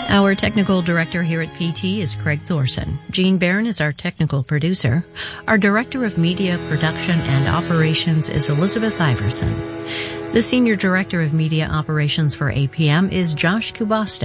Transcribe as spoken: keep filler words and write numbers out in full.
Our technical director here at P T is Craig Thorson. Jean Barron is our technical producer. Our director of media production and operations is Elizabeth Iverson. The senior director of media operations for A P M is Josh Kubasta.